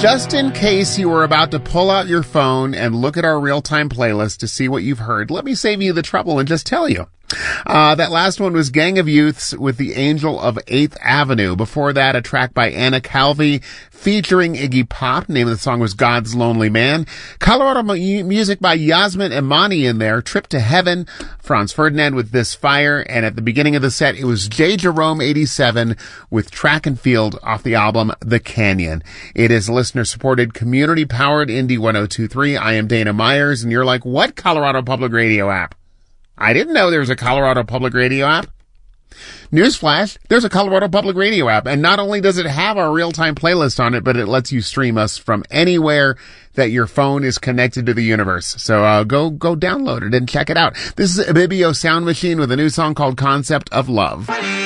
Just in case you were about to pull out your phone and look at our real-time playlist to see what you've heard, let me save you the trouble and just tell you. That last one was Gang of Youths with The Angel of 8th Avenue. Before that, a track by Anna Calvi featuring Iggy Pop. The name of the song was God's Lonely Man. Colorado music by Yasmin Imani in there. Trip to Heaven. Franz Ferdinand with This Fire. And at the beginning of the set, it was J. Jerome 87 with Track and Field off the album The Canyon. It is listener-supported, community-powered Indie 102.3. I am Dana Myers, and you're like, what Colorado Public Radio app? I didn't know there was a Colorado Public Radio app. Newsflash, there's a Colorado Public Radio app, and not only does it have our real-time playlist on it, but it lets you stream us from anywhere that your phone is connected to the universe. So go download it and check it out. This is Ibibio Sound Machine with a new song called Concept of Love.